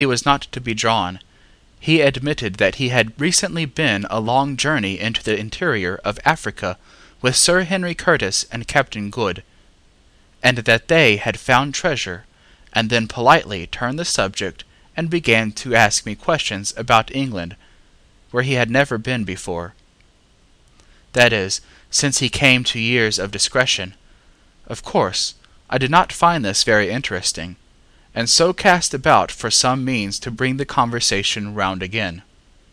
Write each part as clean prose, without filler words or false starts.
he was not to be drawn. He admitted that he had recently been a long journey into the interior of Africa with Sir Henry Curtis and Captain Good, and that they had found treasure, and then politely turned the subject and began to ask me questions about England, where he had never been before. That is, since he came to years of discretion. Of course, I did not find this very interesting, and so cast about for some means to bring the conversation round again.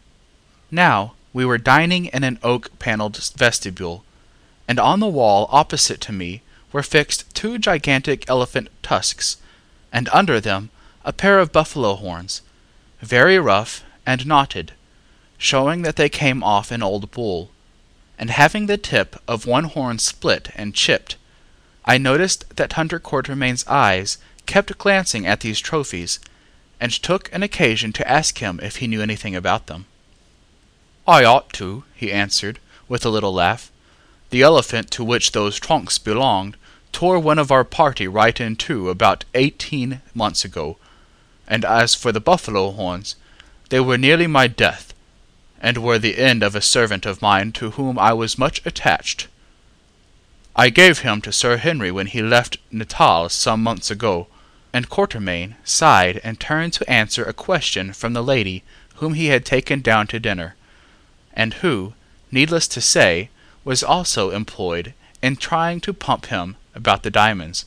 Now we were dining in an oak-panelled vestibule, and on the wall opposite to me were fixed 2 gigantic elephant tusks, and under them a pair of buffalo horns, very rough and knotted, showing that they came off an old bull, and having the tip of one horn split and chipped. I noticed that Hunter Quatermain's eyes kept glancing at these trophies, and took an occasion to ask him if he knew anything about them. "I ought to," he answered, with a little laugh. "The elephant to which those trunks belonged tore one of our party right in two about 18 months ago, and as for the buffalo horns, they were nearly my death, and were the end of a servant of mine to whom I was much attached. I gave him to Sir Henry when he left Natal some months ago." And Quatermain sighed and turned to answer a question from the lady whom he had taken down to dinner, and who, needless to say, was also employed in trying to pump him about the diamonds.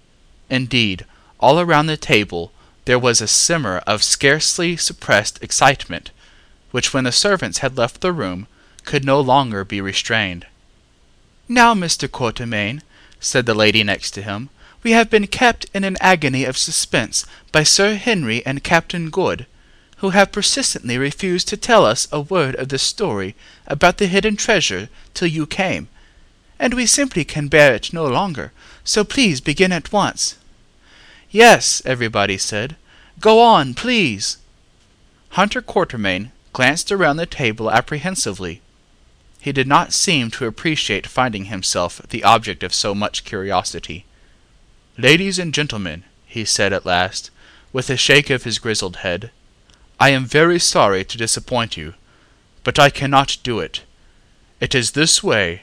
Indeed, all around the table there was a simmer of scarcely suppressed excitement, which, when the servants had left the room, could no longer be restrained. "Now, Mr. Quatermain," said the lady next to him, "we have been kept in an agony of suspense by Sir Henry and Captain Good, who have persistently refused to tell us a word of the story about the hidden treasure till you came, and we simply can bear it no longer, so please begin at once." "Yes," everybody said. "Go on, please." Hunter Quatermain glanced around the table apprehensively. He did not seem to appreciate finding himself the object of so much curiosity. "Ladies and gentlemen," he said at last, with a shake of his grizzled head, "I am very sorry to disappoint you, but I cannot do it. It is this way.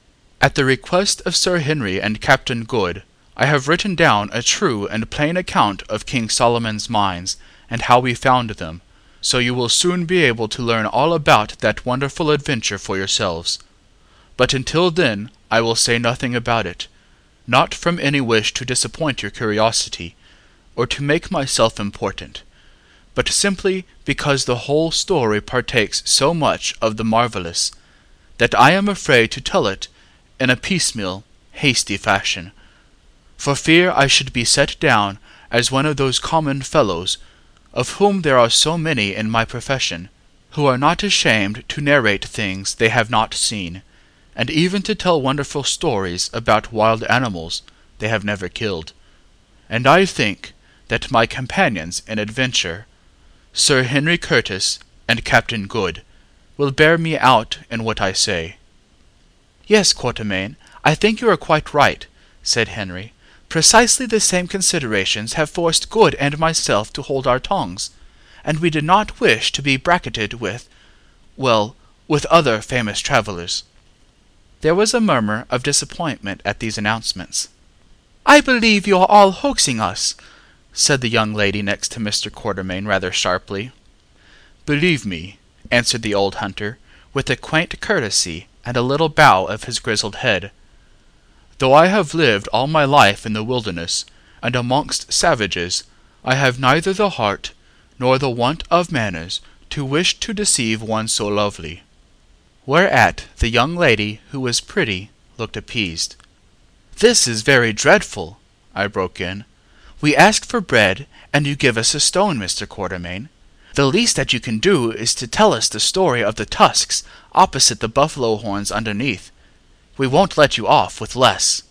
At the request of Sir Henry and Captain Good, I have written down a true and plain account of King Solomon's mines, and how we found them, so you will soon be able to learn all about that wonderful adventure for yourselves. But until then I will say nothing about it, not from any wish to disappoint your curiosity, or to make myself important, but simply because the whole story partakes so much of the marvellous, that I am afraid to tell it in a piecemeal, hasty fashion, for fear I should be set down as one of those common fellows, of whom there are so many in my profession, who are not ashamed to narrate things they have not seen, and even to tell wonderful stories about wild animals they have never killed. And I think that my companions in adventure, Sir Henry Curtis and Captain Good, will bear me out in what I say." "Yes, Quatermain, I think you are quite right," said Henry. "Precisely the same considerations have forced Good and myself to hold our tongues, and we did not wish to be bracketed with, well, with other famous travellers." There was a murmur of disappointment at these announcements. "I believe you are all hoaxing us," said the young lady next to Mr. Quatermain rather sharply. "Believe me," answered the old hunter, with a quaint courtesy and a little bow of his grizzled head, "though I have lived all my life in the wilderness, and amongst savages, I have neither the heart nor the want of manners to wish to deceive one so lovely." Whereat the young lady, who was pretty, looked appeased. "This is very dreadful," I broke in. "We ask for bread, and you give us a stone, Mr. Quatermain. The least that you can do is to tell us the story of the tusks opposite the buffalo horns underneath. We won't let you off with less."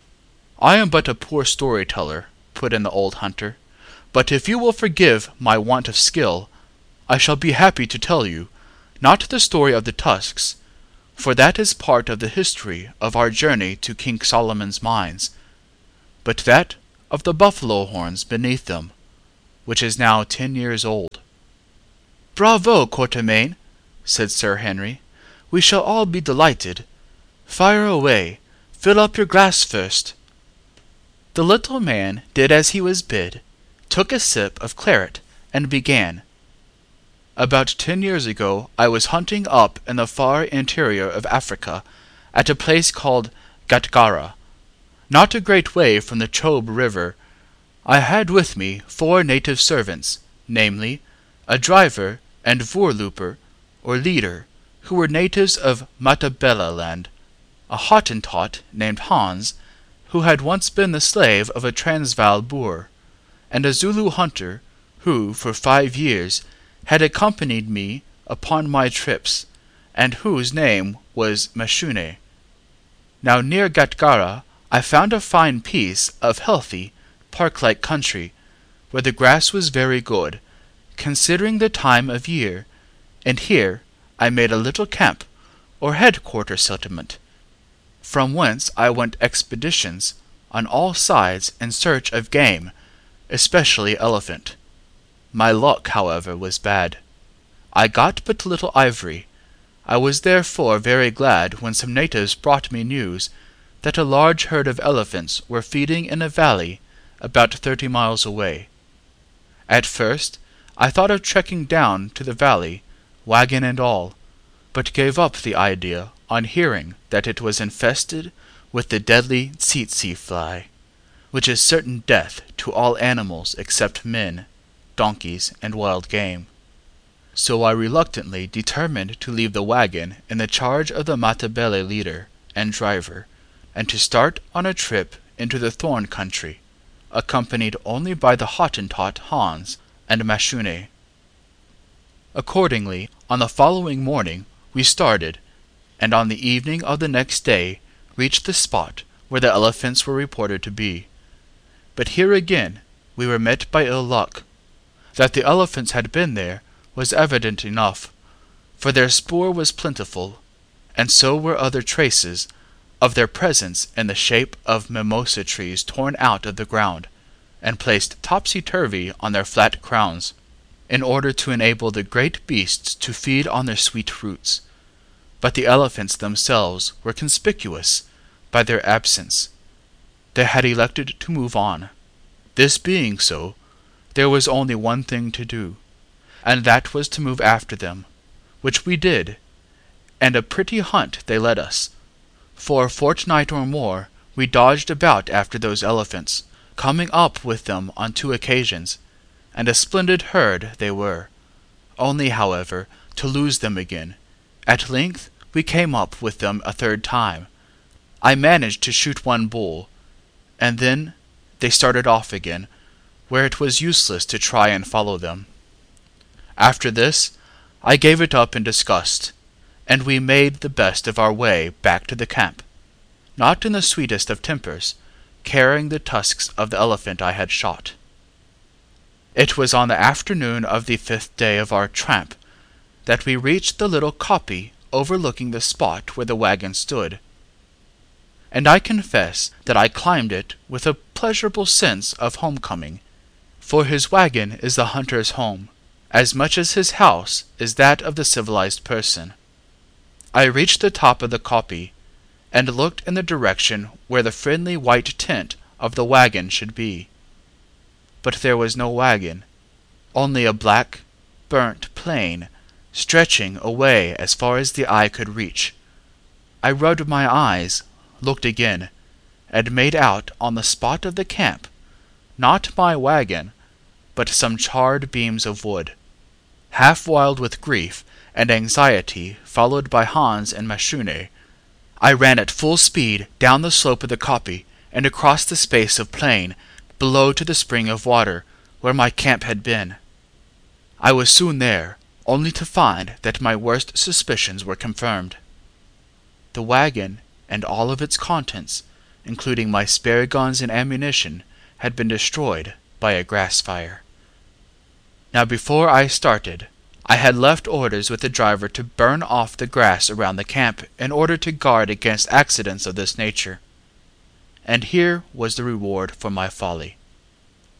"I am but a poor story-teller," put in the old hunter, "but if you will forgive my want of skill, I shall be happy to tell you, not the story of the tusks, for that is part of the history of our journey to King Solomon's mines, but that of the buffalo horns beneath them. which is now 10 years old. "Bravo, Quatermain!" said Sir Henry. "We shall all be delighted. Fire away. Fill up your glass first." The little man did as he was bid, took a sip of claret, and began. "About 10 years ago I was hunting up in the far interior of Africa, at a place called Gatgara, not a great way from the Chobe River. I had with me 4 native servants, namely, a driver and voorlooper, or leader, who were natives of Matabele land, a Hottentot named Hans, who had once been the slave of a Transvaal Boer, and a Zulu hunter, who for 5 years had accompanied me upon my trips, and whose name was Mashune. Now near Gatgara I found a fine piece of healthy, park-like country, where the grass was very good, considering the time of year, and here I made a little camp, or headquarter settlement, from whence I went expeditions on all sides in search of game, especially elephant. My luck, however, was bad. I got but little ivory. I was therefore very glad when some natives brought me news that a large herd of elephants were feeding in a valley about 30 miles away. At first I thought of trekking down to the valley, wagon and all, but gave up the idea on hearing that it was infested with the deadly tsetse fly, which is certain death to all animals except men, donkeys, and wild game. So I reluctantly determined to leave the wagon in the charge of the Matabele leader and driver, and to start on a trip into the thorn country, accompanied only by the Hottentot Hans and Mashune. Accordingly, on the following morning we started, and on the evening of the next day reached the spot where the elephants were reported to be. But here again we were met by ill luck. That the elephants had been there was evident enough, for their spoor was plentiful, and so were other traces of their presence in the shape of mimosa trees torn out of the ground, and placed topsy-turvy on their flat crowns, in order to enable the great beasts to feed on their sweet roots. But the elephants themselves were conspicuous by their absence. They had elected to move on. This being so, there was only one thing to do, and that was to move after them, which we did, and a pretty hunt they led us. For a fortnight or more we dodged about after those elephants, coming up with them on 2 occasions, and a splendid herd they were, only, however, to lose them again. At length we came up with them a 3rd time. I managed to shoot 1 bull, and then they started off again, where it was useless to try and follow them. After this I gave it up in disgust, and we made the best of our way back to the camp, not in the sweetest of tempers, carrying the tusks of the elephant I had shot. It was on the afternoon of the 5th day of our tramp that we reached the little koppie overlooking the spot where the wagon stood, and I confess that I climbed it with a pleasurable sense of homecoming, for his wagon is the hunter's home, as much as his house is that of the civilized person. I reached the top of the koppie, and looked in the direction where the friendly white tent of the wagon should be. But there was no wagon, only a black, burnt plain, stretching away as far as the eye could reach. I rubbed my eyes, looked again, and made out on the spot of the camp, not my wagon, but some charred beams of wood. Half wild with grief and anxiety, followed by Hans and Mashune, I ran at full speed down the slope of the koppie and across the space of plain below to the spring of water where my camp had been. I was soon there, only to find that my worst suspicions were confirmed. The wagon and all of its contents, including my spare guns and ammunition, had been destroyed by a grass fire. Now before I started, I had left orders with the driver to burn off the grass around the camp in order to guard against accidents of this nature. And here was the reward for my folly.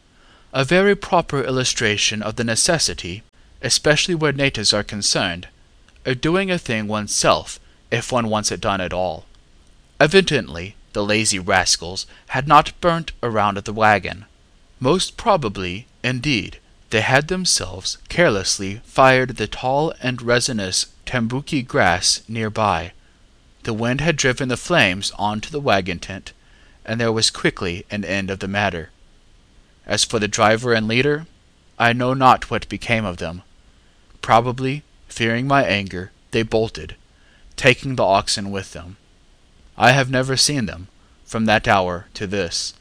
A very proper illustration of the necessity, especially where natives are concerned, of doing a thing oneself if one wants it done at all. Evidently, the lazy rascals had not burnt around the wagon. Most probably, indeed, they had themselves carelessly fired the tall and resinous tambuki grass near by. The wind had driven the flames on to the wagon tent, and there was quickly an end of the matter. As for the driver and leader, I know not what became of them. Probably, fearing my anger, they bolted, taking the oxen with them. I have never seen them, from that hour to this.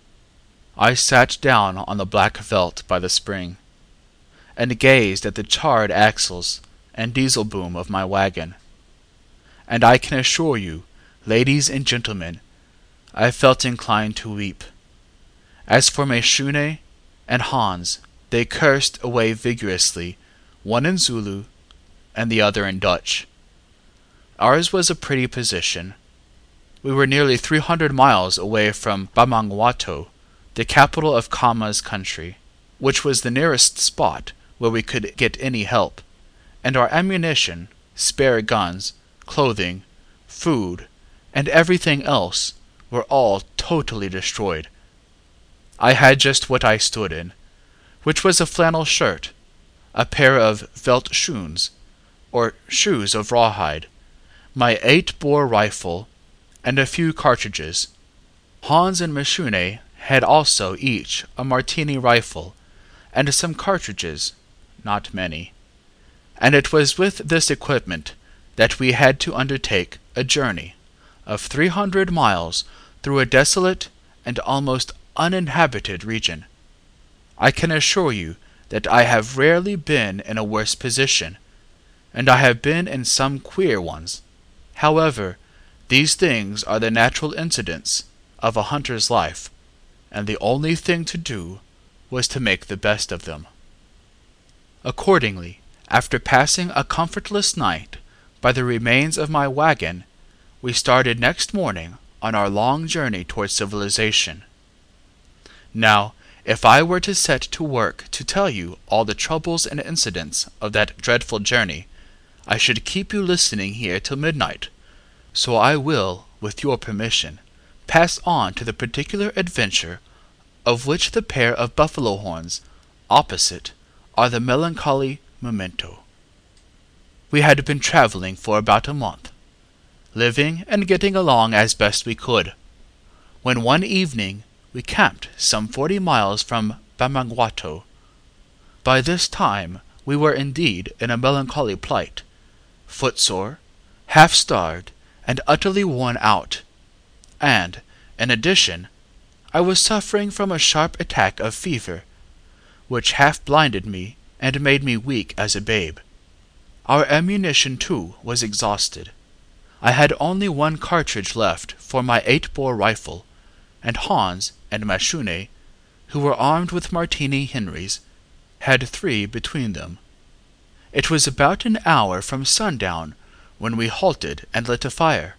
I sat down on the black veldt by the spring, and gazed at the charred axles and diesel boom of my wagon. And I can assure you, ladies and gentlemen, I felt inclined to weep. As for Mashune and Hans, they cursed away vigorously, one in Zulu and the other in Dutch. Ours was a pretty position. We were nearly 300 miles away from Bamangwato, the capital of Khama's country, which was the nearest spot where we could get any help, and our ammunition, spare guns, clothing, food, and everything else were all totally destroyed. I had just what I stood in, which was a flannel shirt, a pair of veldt schoons, or shoes of rawhide, my 8-bore rifle, and a few cartridges. Hans and Mashune had also each a Martini rifle, and some cartridges, not many. And it was with this equipment that we had to undertake a journey of 300 miles through a desolate and almost uninhabited region. I can assure you that I have rarely been in a worse position, and I have been in some queer ones. However, these things are the natural incidents of a hunter's life, and the only thing to do was to make the best of them. Accordingly, after passing a comfortless night by the remains of my wagon, we started next morning on our long journey toward civilization. Now, if I were to set to work to tell you all the troubles and incidents of that dreadful journey, I should keep you listening here till midnight, so I will, with your permission, pass on to the particular adventure of which the pair of buffalo horns opposite are the melancholy memento. We had been travelling for about a month, living and getting along as best we could, when one evening we camped some 40 miles from Bamangwato. By this time we were indeed in a melancholy plight, footsore, half-starved, and utterly worn out, and, in addition, I was suffering from a sharp attack of fever, which half blinded me and made me weak as a babe. Our ammunition, too, was exhausted. I had only one cartridge left for my 8-bore rifle, and Hans and Mashune, who were armed with Martini Henrys, had 3 between them. It was about an hour from sundown when we halted and lit a fire,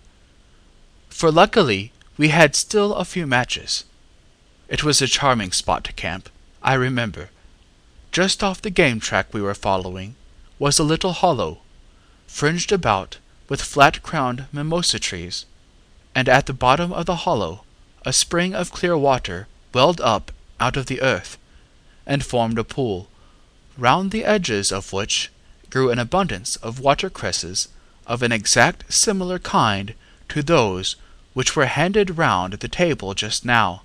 for luckily we had still a few matches. It was a charming spot to camp, I remember. Just off the game track we were following was a little hollow, fringed about with flat-crowned mimosa trees, and at the bottom of the hollow a spring of clear water welled up out of the earth, and formed a pool, round the edges of which grew an abundance of watercresses of an exact similar kind to those which were handed round the table just now.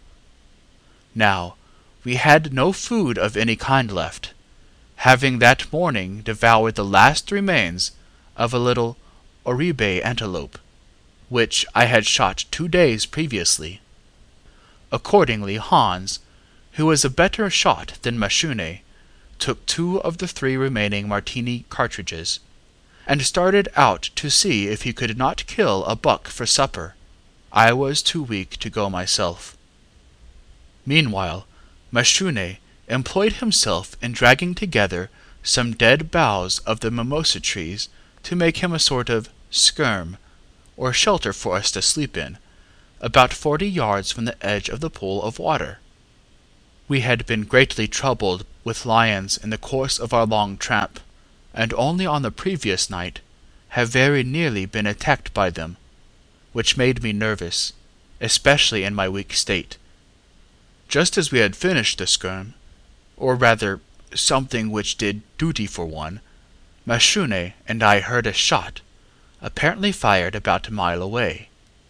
Now, we had no food of any kind left, having that morning devoured the last remains of a little oribe antelope, which I had shot 2 days previously. Accordingly Hans, who was a better shot than Mashune, took 2 of the 3 remaining Martini cartridges, and started out to see if he could not kill a buck for supper. I was too weak to go myself. Meanwhile, Mashune employed himself in dragging together some dead boughs of the mimosa trees to make him a sort of skerm, or shelter for us to sleep in, about 40 yards from the edge of the pool of water. We had been greatly troubled with lions in the course of our long tramp, and only on the previous night have very nearly been attacked by them, which made me nervous, especially in my weak state. Just as we had finished the skirm, or rather something which did duty for one, Mashune and I heard a shot, apparently fired about a mile away.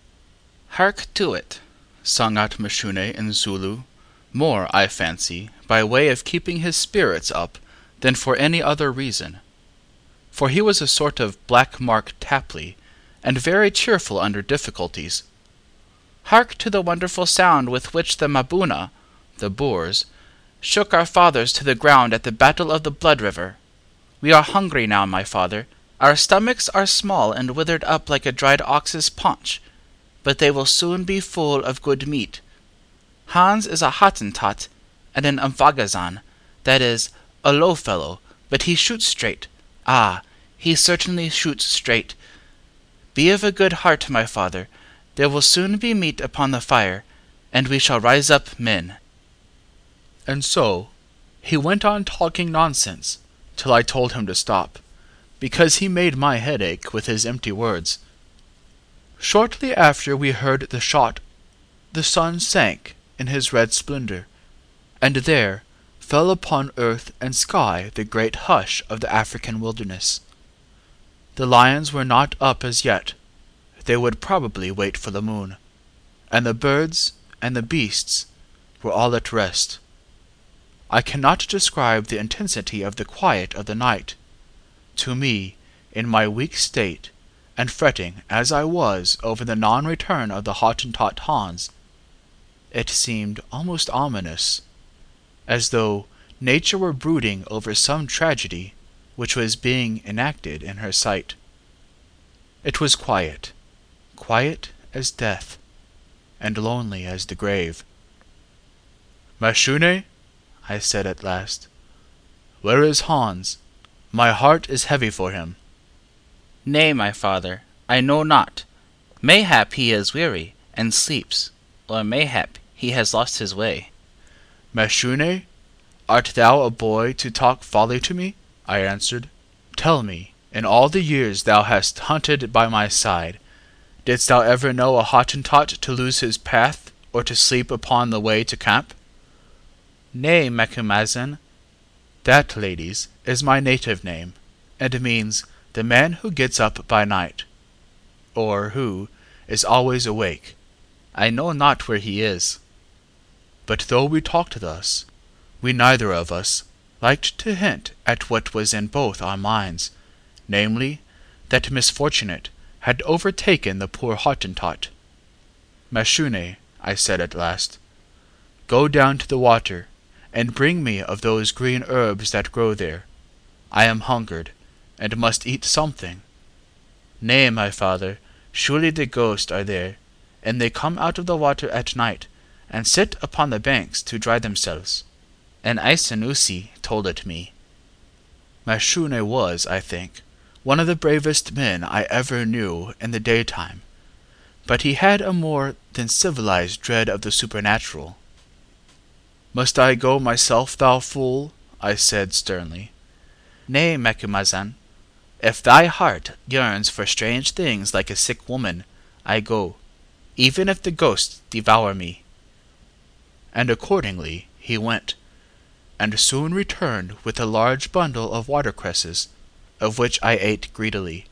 "Hark to it!" sung out Mashune in Zulu, more, I fancy, by way of keeping his spirits up than for any other reason, for he was a sort of black-marked Tapley, and very cheerful under difficulties. "Hark to the wonderful sound with which the Mabuna, the Boers, shook our fathers to the ground at the Battle of the Blood River. We are hungry now, my father. Our stomachs are small and withered up like a dried ox's paunch, but they will soon be full of good meat. Hans is a Hottentot and an Umfagazan, that is, a low fellow, but he shoots straight. Ah, he certainly shoots straight. Be of a good heart, my father. There will soon be meat upon the fire, and we shall rise up men." And so he went on talking nonsense till I told him to stop, because he made my head ache with his empty words. Shortly after we heard the shot, the sun sank in his red splendor, and there fell upon earth and sky the great hush of the African wilderness. The lions were not up as yet. They would probably wait for the moon, and the birds and the beasts were all at rest. I cannot describe the intensity of the quiet of the night. To me, in my weak state, and fretting as I was over the non-return of the Hottentot Hans, it seemed almost ominous, as though nature were brooding over some tragedy which was being enacted in her sight. It was quiet, quiet as death, and lonely as the grave. "Mashune," I said at last, "where is Hans? My heart is heavy for him." "Nay, my father, I know not. Mayhap he is weary, and sleeps, or mayhap he has lost his way." "Mashune, art thou a boy to talk folly to me?" I answered. "Tell me, in all the years thou hast hunted by my side, didst thou ever know a Hottentot to lose his path, or to sleep upon the way to camp?" "Nay, Macumazahn." "That, ladies, is my native name, and means the man who gets up by night, or who is always awake. I know not where he is." But though we talked thus, we neither of us liked to hint at what was in both our minds, namely, that misfortunate had overtaken the poor Hottentot. "Mashune," I said at last, "go down to the water, and bring me of those green herbs that grow there. I am hungered, and must eat something." "Nay, my father, surely the ghosts are there, and they come out of the water at night, and sit upon the banks to dry themselves. An Isanusi told it me." Mashune was, I think, one of the bravest men I ever knew in the daytime, but he had a more than civilized dread of the supernatural. "Must I go myself, thou fool?" I said sternly. "Nay, Macumazahn, if thy heart yearns for strange things like a sick woman, I go, even if the ghosts devour me." And accordingly he went, and soon returned with a large bundle of watercresses, of which I ate greedily.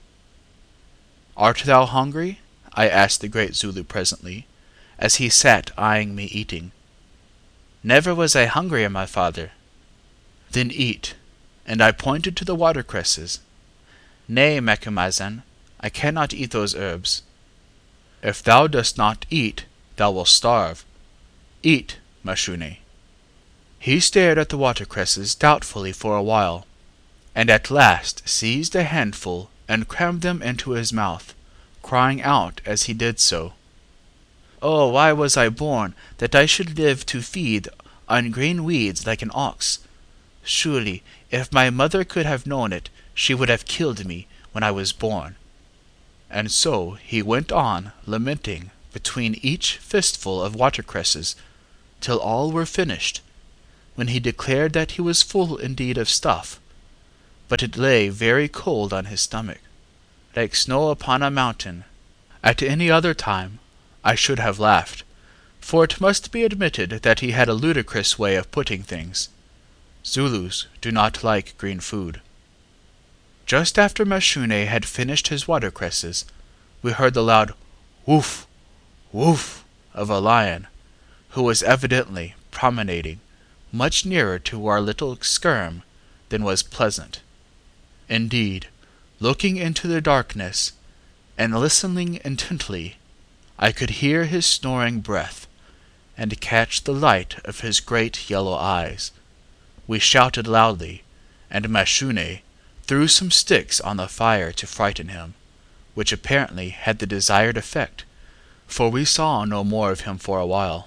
"Art thou hungry?" I asked the great Zulu presently, as he sat eyeing me eating. "Never was I hungrier, my father." "Then eat," and I pointed to the watercresses. "Nay, Macumazahn, I cannot eat those herbs." "If thou dost not eat, thou wilt starve. Eat, Mashune." He stared at the watercresses doubtfully for a while, and at last seized a handful and crammed them into his mouth, crying out as he did so, "Oh, why was I born, that I should live to feed on green weeds like an ox? Surely, if my mother could have known it, she would have killed me when I was born." And so he went on lamenting between each fistful of watercresses till all were finished, when he declared that he was full indeed of stuff, but it lay very cold on his stomach, like snow upon a mountain. At any other time I should have laughed, for it must be admitted that he had a ludicrous way of putting things. Zulus do not like green food. Just after Mashune had finished his watercresses, we heard the loud woof, woof of a lion, who was evidently promenading much nearer to our little skerm than was pleasant. Indeed, looking into the darkness, and listening intently, I could hear his snoring breath, and catch the light of his great yellow eyes. We shouted loudly, and Mashune threw some sticks on the fire to frighten him, which apparently had the desired effect, for we saw no more of him for a while.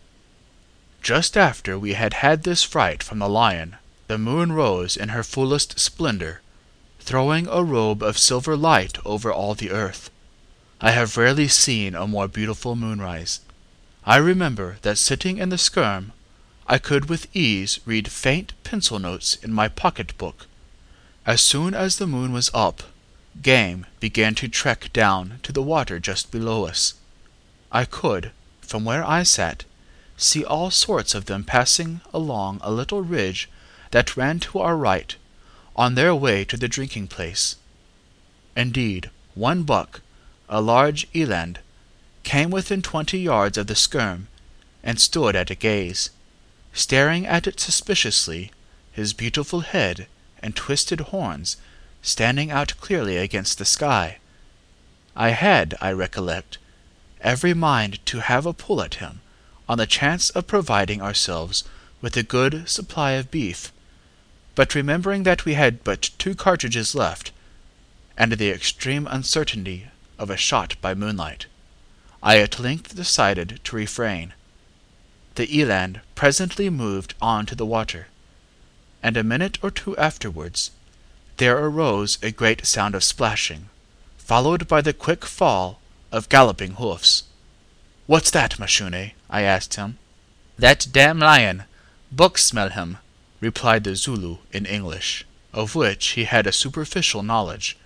Just after we had had this fright from the lion, the moon rose in her fullest splendor, throwing a robe of silver light over all the earth. I have rarely seen a more beautiful moonrise. I remember that sitting in the skerm, I could with ease read faint pencil notes in my pocket-book. As soon as the moon was up, game began to trek down to the water just below us. I could, from where I sat, see all sorts of them passing along a little ridge that ran to our right, on their way to the drinking place. Indeed, one buck, a large eland, came within 20 yards of the skerm, and stood at a gaze, staring at it suspiciously, his beautiful head and twisted horns standing out clearly against the sky. I had, I recollect, every mind to have a pull at him, on the chance of providing ourselves with a good supply of beef, but remembering that we had but 2 cartridges left, and the extreme uncertainty of a shot by moonlight, I at length decided to refrain. The eland presently moved on to the water, and a minute or 2 afterwards there arose a great sound of splashing, followed by the quick fall of galloping hoofs. "What's that, Mashune?" I asked him. "That damn lion. Buck smell him," replied the Zulu in English, of which he had a superficial knowledge.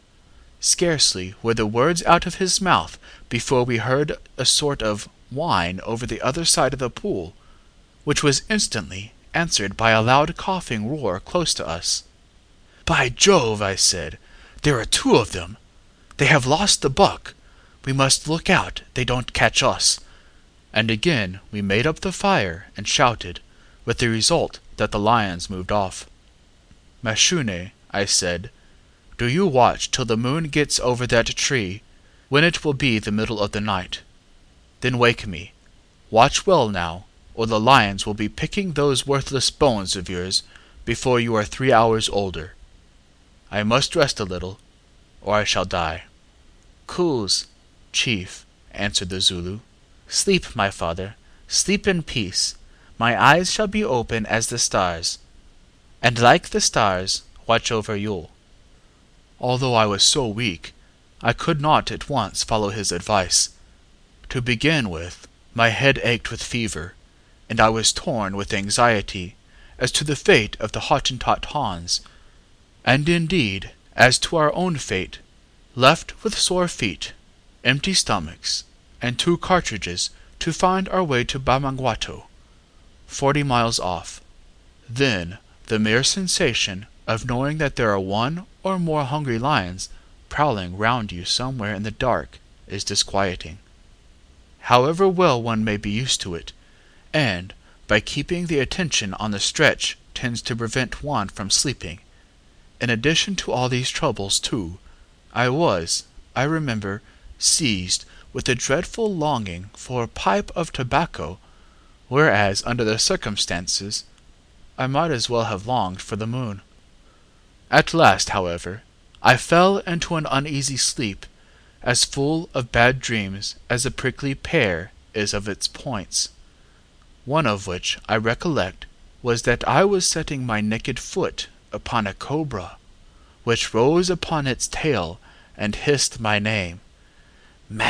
Scarcely were the words out of his mouth before we heard a sort of whine over the other side of the pool, which was instantly answered by a loud coughing roar close to us. "By Jove," I said, "there are 2 of them. They have lost the buck. We must look out they don't catch us." And again we made up the fire and shouted, with the result that the lions moved off. "Mashune," I said, "do you watch till the moon gets over that tree, when it will be the middle of the night. Then wake me. Watch well now, or the lions will be picking those worthless bones of yours before you are 3 hours older. I must rest a little, or I shall die." "Coos, chief," answered the Zulu. "Sleep, my father, sleep in peace. My eyes shall be open as the stars, and like the stars watch over you." Although I was so weak, I could not at once follow his advice. To begin with, my head ached with fever, and I was torn with anxiety as to the fate of the Hottentot Hans, and indeed as to our own fate, left with sore feet, empty stomachs, and 2 cartridges to find our way to Bamangwato, 40 miles off. Then the mere sensation of knowing that there are 1 or more hungry lions prowling round you somewhere in the dark is disquieting. However well one may be used to it, and by keeping the attention on the stretch tends to prevent one from sleeping. In addition to all these troubles, too, I was, I remember, seized with a dreadful longing for a pipe of tobacco, whereas, under the circumstances, I might as well have longed for the moon. At last, however, I fell into an uneasy sleep, as full of bad dreams as a prickly pear is of its points, one of which I recollect was that I was setting my naked foot upon a cobra, which rose upon its tail and hissed my name,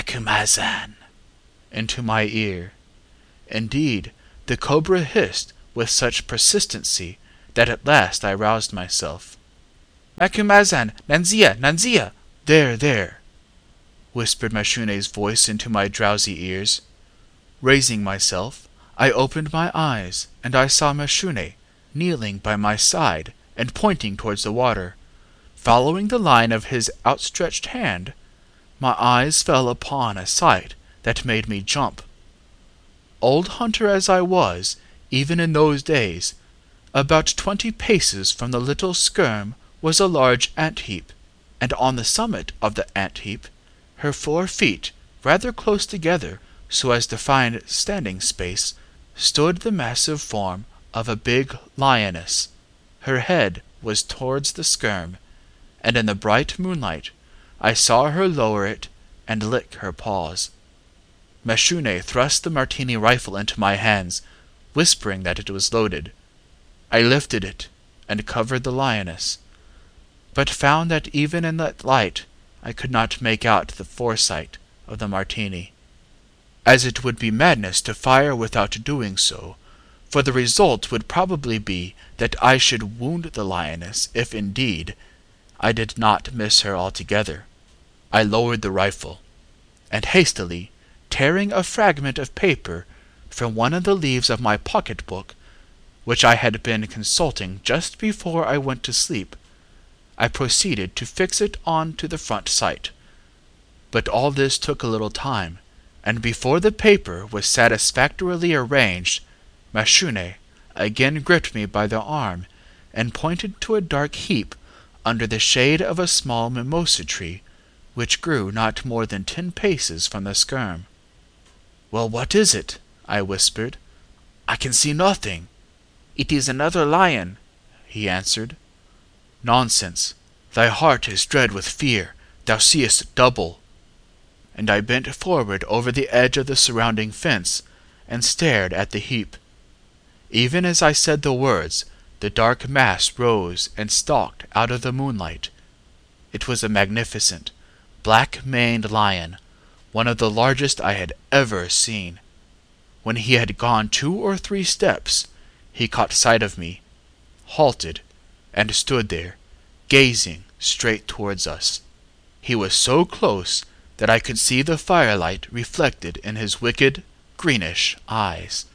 Macumazahn, into my ear. Indeed, the cobra hissed with such persistency that at last I roused myself. "Macumazahn, Nanzia, Nanzia!" "There, there!" whispered Mashune's voice into my drowsy ears. Raising myself, I opened my eyes, and I saw Mashune kneeling by my side and pointing towards the water. Following the line of his outstretched hand, my eyes fell upon a sight that made me jump. Old hunter as I was, even in those days, about 20 paces from the little skerm was a large ant-heap, and on the summit of the ant-heap, her 4 feet rather close together so as to find standing space, stood the massive form of a big lioness. Her head was towards the skerm, and in the bright moonlight I saw her lower it and lick her paws. Mashune thrust the Martini rifle into my hands, whispering that it was loaded. I lifted it and covered the lioness, but found that even in that light I could not make out the foresight of the Martini, as it would be madness to fire without doing so, for the result would probably be that I should wound the lioness if indeed I did not miss her altogether. I lowered the rifle, and hastily tearing a fragment of paper from one of the leaves of my pocket-book, which I had been consulting just before I went to sleep, I proceeded to fix it on to the front sight. But all this took a little time, and before the paper was satisfactorily arranged, Mashune again gripped me by the arm and pointed to a dark heap under the shade of a small mimosa tree, which grew not more than 10 paces from the skerm. "Well, what is it?" I whispered. "I can see nothing." "It is another lion," he answered. "Nonsense! Thy heart is dread with fear, thou seest double." And I bent forward over the edge of the surrounding fence, and stared at the heap. Even as I said the words, the dark mass rose and stalked out of the moonlight. It was a magnificent, black-maned lion, one of the largest I had ever seen. When he had gone 2 or 3 steps, he caught sight of me, halted, and stood there, gazing straight towards us. He was so close that I could see the firelight reflected in his wicked, greenish eyes.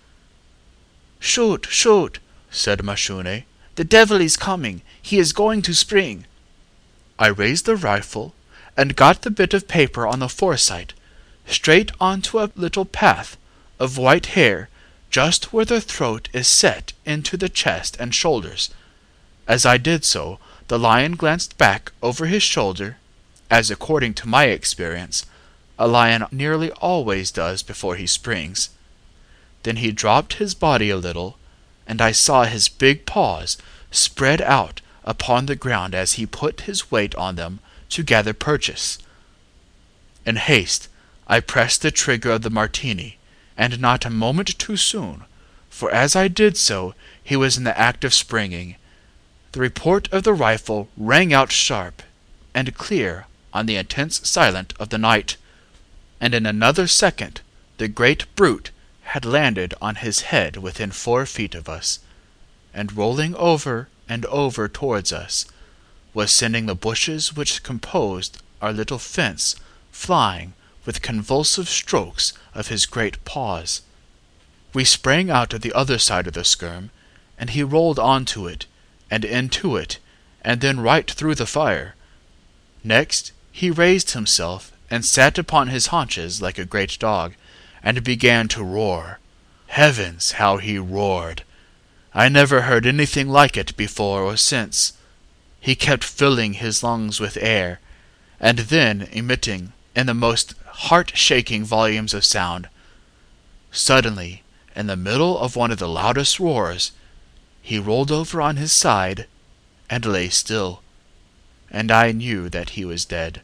"Shoot, shoot," said Mashune. "The devil is coming. He is going to spring." I raised the rifle and got the bit of paper on the foresight, straight onto a little path of white hair just where the throat is set into the chest and shoulders. As I did so, the lion glanced back over his shoulder, as according to my experience, a lion nearly always does before he springs. Then he dropped his body a little, and I saw his big paws spread out upon the ground as he put his weight on them to gather purchase. In haste I pressed the trigger of the Martini, and not a moment too soon, for as I did so he was in the act of springing. The report of the rifle rang out sharp and clear on the intense silence of the night, and in another second the great brute had landed on his head within 4 feet of us, and rolling over and over towards us, was sending the bushes which composed our little fence flying with convulsive strokes of his great paws. We sprang out of the other side of the skerm, and he rolled on to it, and into it, and then right through the fire. Next he raised himself and sat upon his haunches like a great dog, and began to roar. Heavens, how he roared! I never heard anything like it before or since. He kept filling his lungs with air, and then emitting in the most heart-shaking volumes of sound. Suddenly, in the middle of one of the loudest roars, he rolled over on his side and lay still, and I knew that he was dead.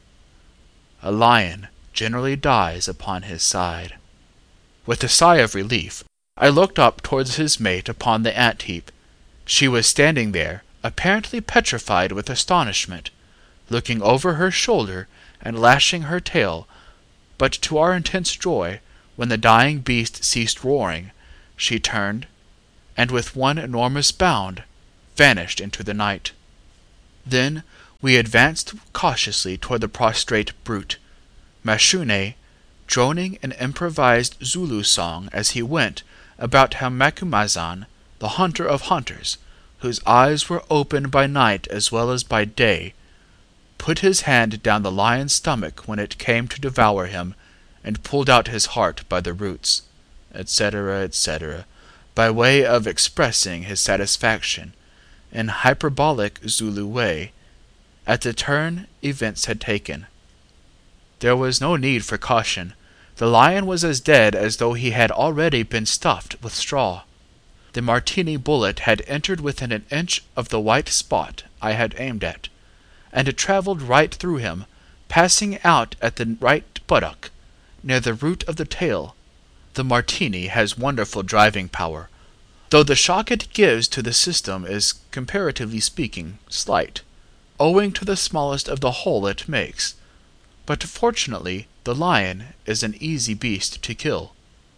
A lion generally dies upon his side. With a sigh of relief, I looked up towards his mate upon the ant-heap. She was standing there, apparently petrified with astonishment, looking over her shoulder and lashing her tail, but to our intense joy, when the dying beast ceased roaring, she turned, and with one enormous bound vanished into the night. Then we advanced cautiously toward the prostrate brute, Mashune droning an improvised Zulu song as he went about how Macumazahn, the hunter of hunters, whose eyes were open by night as well as by day, put his hand down the lion's stomach when it came to devour him, and pulled out his heart by the roots, etc., etc., by way of expressing his satisfaction, in hyperbolic Zulu way, at the turn events had taken. There was no need for caution. The lion was as dead as though he had already been stuffed with straw. The Martini bullet had entered within an inch of the white spot I had aimed at, and it travelled right through him, passing out at the right buttock, near the root of the tail. The Martini has wonderful driving power, though the shock it gives to the system is, comparatively speaking, slight, owing to the smallest of the hole it makes. But fortunately the lion is an easy beast to kill.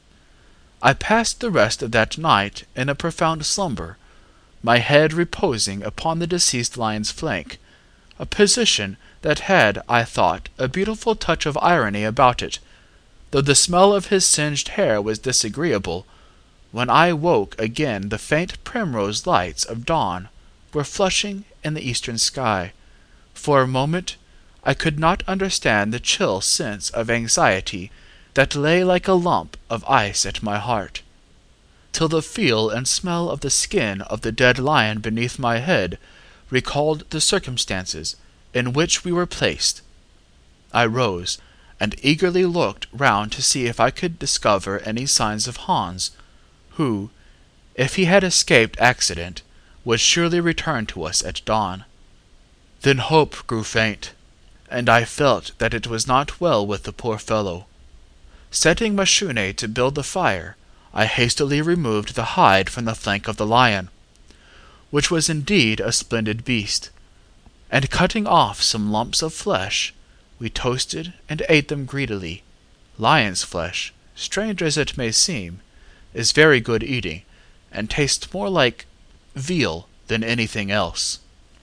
I passed the rest of that night in a profound slumber, my head reposing upon the deceased lion's flank, a position that had, I thought, a beautiful touch of irony about it, though the smell of his singed hair was disagreeable. When I woke again the faint primrose lights of dawn were flushing in the eastern sky. For a moment I could not understand the chill sense of anxiety that lay like a lump of ice at my heart, till the feel and smell of the skin of the dead lion beneath my head recalled the circumstances in which we were placed. I rose, and eagerly looked round to see if I could discover any signs of Hans, who, if he had escaped accident, would surely return to us at dawn. Then hope grew faint, and I felt that it was not well with the poor fellow. Setting Mashune to build the fire, I hastily removed the hide from the flank of the lion, which was indeed a splendid beast, and cutting off some lumps of flesh, we toasted and ate them greedily. Lion's flesh, strange as it may seem, is very good eating, and tastes more like veal than anything else.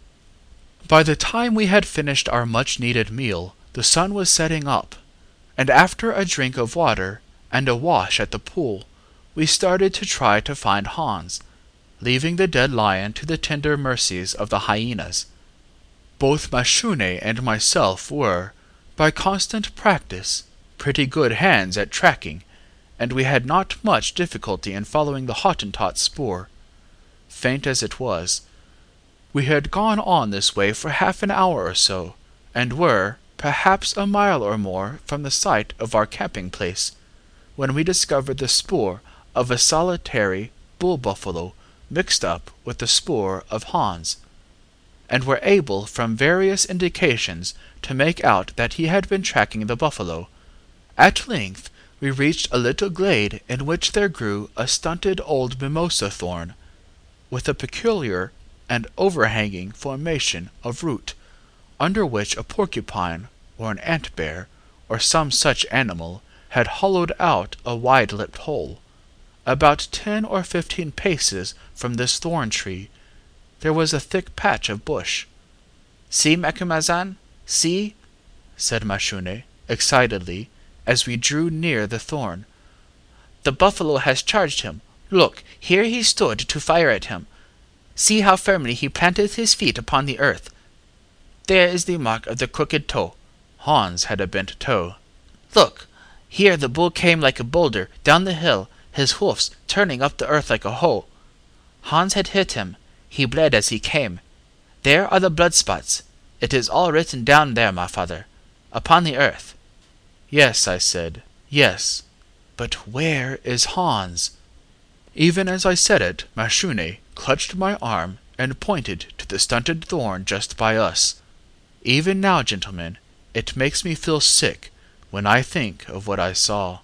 By the time we had finished our much-needed meal, the sun was setting up, and after a drink of water and a wash at the pool, we started to try to find Hans, leaving the dead lion to the tender mercies of the hyenas. Both Mashune and myself were, by constant practice, pretty good hands at tracking, and we had not much difficulty in following the Hottentot's spoor, faint as it was. We had gone on this way for half an hour or so, and were, perhaps, a mile or more from the site of our camping place, when we discovered the spoor of a solitary bull-buffalo mixed up with the spoor of Hans, and were able from various indications to make out that he had been tracking the buffalo. At length we reached a little glade in which there grew a stunted old mimosa thorn, with a peculiar and overhanging formation of root, under which a porcupine, or an ant-bear, or some such animal, had hollowed out a wide-lipped hole. About 10 or 15 paces from this thorn-tree there was a thick patch of bush. "See, Macumazahn, see," said Mashune, excitedly, as we drew near the thorn. "The buffalo has charged him. Look, here he stood to fire at him. See how firmly he planted his feet upon the earth. There is the mark of the crooked toe." Hans had a bent toe. "Look, here the bull came like a boulder down the hill, his hoofs turning up the earth like a hoe. Hans had hit him. He bled as he came. There are the blood spots. It is all written down there, my father, upon the earth." "Yes," I said, "yes, but where is Hans?" Even as I said it, Mashune clutched my arm and pointed to the stunted thorn just by us. Even now, gentlemen, it makes me feel sick when I think of what I saw.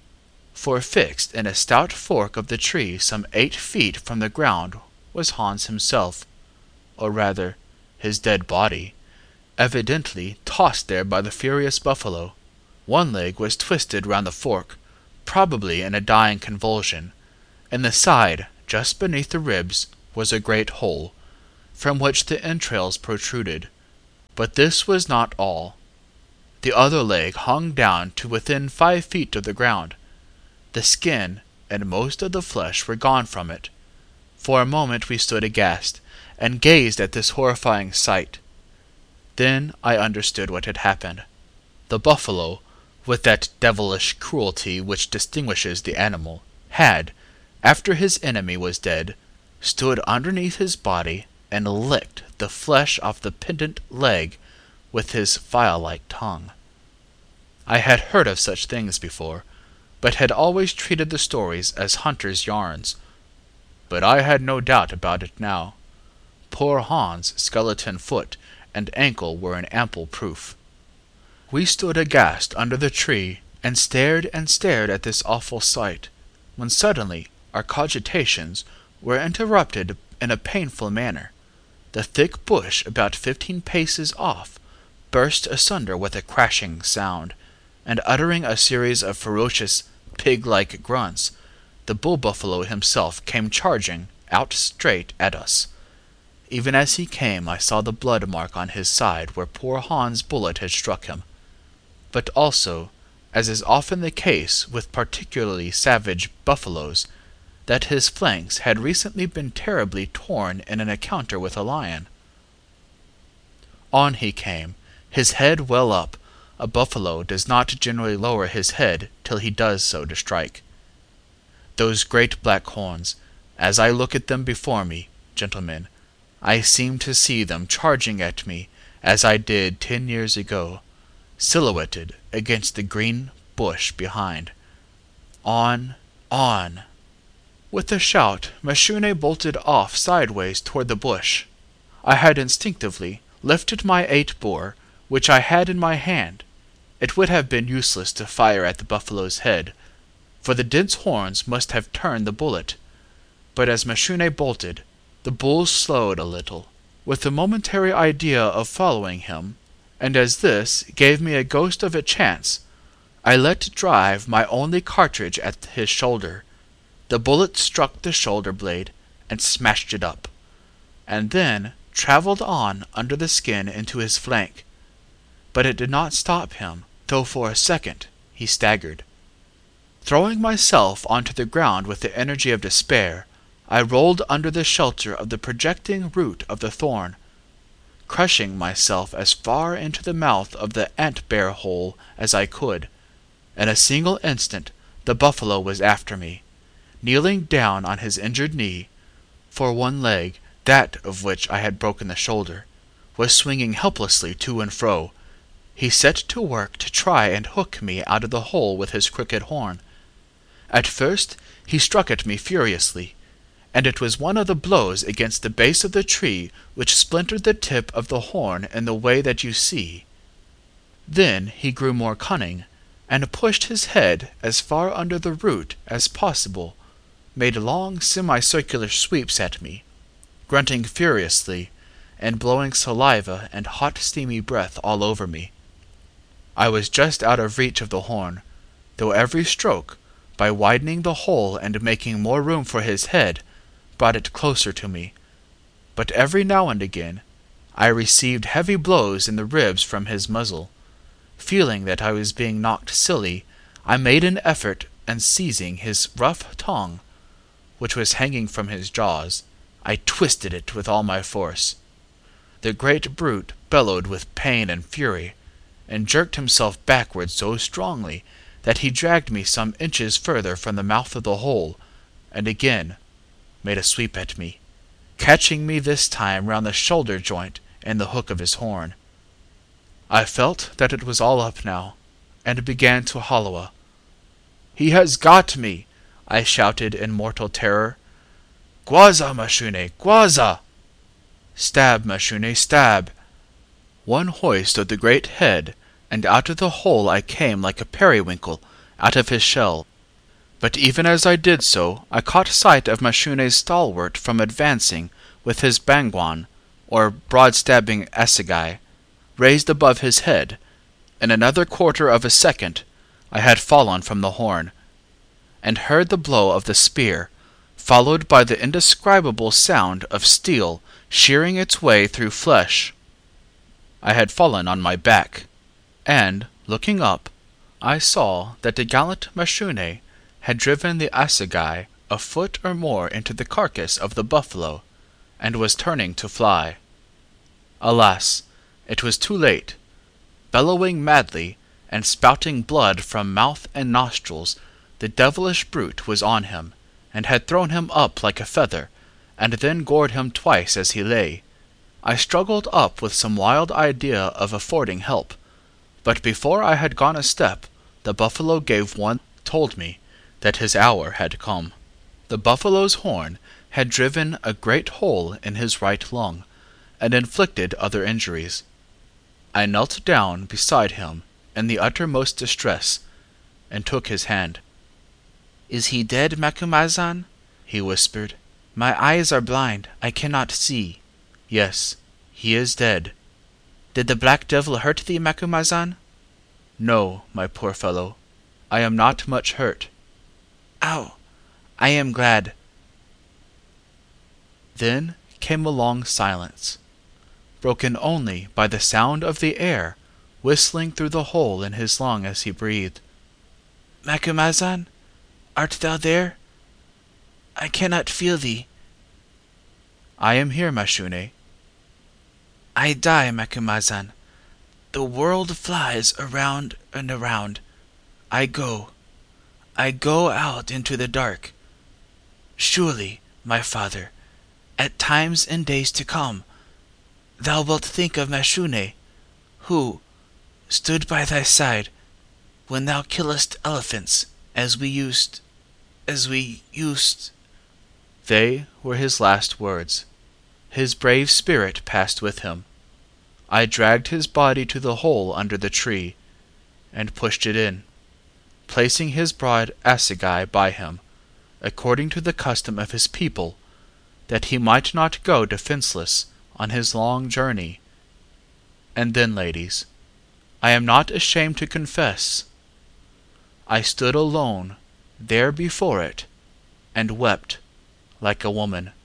For fixed in a stout fork of the tree some 8 feet from the ground was Hans himself, or rather his dead body, evidently tossed there by the furious buffalo. One leg was twisted round the fork, probably in a dying convulsion, and the side just beneath the ribs, was a great hole, from which the entrails protruded. But this was not all. The other leg hung down to within 5 feet of the ground. The skin and most of the flesh were gone from it. For a moment we stood aghast, and gazed at this horrifying sight. Then I understood what had happened. The buffalo, with that devilish cruelty which distinguishes the animal, had, after his enemy was dead, stood underneath his body and licked the flesh off the pendant leg with his file-like tongue. I had heard of such things before, but had always treated the stories as hunters' yarns. But I had no doubt about it now. Poor Hans' skeleton foot and ankle were an ample proof. We stood aghast under the tree, and stared at this awful sight, when suddenly our cogitations were interrupted in a painful manner. The thick bush about 15 paces off burst asunder with a crashing sound, and uttering a series of ferocious, pig-like grunts, the bull-buffalo himself came charging out straight at us. Even as he came I saw the blood mark on his side where poor Hans' bullet had struck him, but also, as is often the case with particularly savage buffaloes, that his flanks had recently been terribly torn in an encounter with a lion. On he came, his head well up. A buffalo does not generally lower his head till he does so to strike. Those great black horns, as I look at them before me, gentlemen, I seem to see them charging at me as I did 10 years ago, silhouetted against the green bush behind. On, on! With a shout, Mashune bolted off sideways toward the bush. I had instinctively lifted my 8-bore, which I had in my hand. It would have been useless to fire at the buffalo's head, for the dense horns must have turned the bullet. But as Mashune bolted, the bull slowed a little, with the momentary idea of following him, and as this gave me a ghost of a chance, I let drive my only cartridge at his shoulder. The bullet struck the shoulder blade and smashed it up, and then travelled on under the skin into his flank. But it did not stop him, though for a second he staggered. Throwing myself onto the ground with the energy of despair, I rolled under the shelter of the projecting root of the thorn, crushing myself as far into the mouth of the ant-bear hole as I could. In a single instant the buffalo was after me, kneeling down on his injured knee, for one leg, that of which I had broken the shoulder, was swinging helplessly to and fro. He set to work to try and hook me out of the hole with his crooked horn. At first he struck at me furiously, and it was one of the blows against the base of the tree which splintered the tip of the horn in the way that you see. Then he grew more cunning, and pushed his head as far under the root as possible, made long semicircular sweeps at me, grunting furiously, and blowing saliva and hot steamy breath all over me. I was just out of reach of the horn, though every stroke, by widening the hole and making more room for his head, brought it closer to me. But every now and again I received heavy blows in the ribs from his muzzle. Feeling that I was being knocked silly, I made an effort, and seizing his rough tongue, which was hanging from his jaws, I twisted it with all my force. The great brute bellowed with pain and fury, and jerked himself backward so strongly that he dragged me some inches further from the mouth of the hole, and again made a sweep at me, catching me this time round the shoulder joint and the hook of his horn. I felt that it was all up now, and began to holloa. "He has got me!" I shouted in mortal terror. "Gwaza, Mashune, gwaza!" "Stab, Mashune, stab!" One hoist of the great head, and out of the hole I came like a periwinkle out of his shell. But even as I did so, I caught sight of Mashune's stalwart from advancing with his bangwan, or broad-stabbing assegai, raised above his head. In another quarter of a second I had fallen from the horn, and heard the blow of the spear, followed by the indescribable sound of steel shearing its way through flesh. I had fallen on my back, and, looking up, I saw that the gallant Mashune had driven the assegai a foot or more into the carcass of the buffalo, and was turning to fly. Alas, it was too late. Bellowing madly, and spouting blood from mouth and nostrils, the devilish brute was on him, and had thrown him up like a feather, and then gored him twice as he lay. I struggled up with some wild idea of affording help, but before I had gone a step, the buffalo gave one that told me that his hour had come. The buffalo's horn had driven a great hole in his right lung, and inflicted other injuries. I knelt down beside him in the uttermost distress, and took his hand. "Is he dead, Macumazahn?" he whispered. "My eyes are blind, I cannot see." "Yes, he is dead." "Did the black devil hurt thee, Macumazahn?" "No, my poor fellow, I am not much hurt." "Ow! I am glad." Then came a long silence, broken only by the sound of the air whistling through the hole in his lung as he breathed. "Macumazahn, art thou there? I cannot feel thee." "I am here, Mashune." "I die, Macumazahn. The world flies around and around. I go out into the dark. Surely, my father, at times and days to come, thou wilt think of Mashune, who stood by thy side when thou killest elephants, as we used. They were his last words. His brave spirit passed with him. I dragged his body to the hole under the tree, and pushed it in, placing his bride assegai by him, according to the custom of his people, that he might not go defenceless on his long journey. And then, ladies, I am not ashamed to confess, I stood alone there before it, and wept like a woman.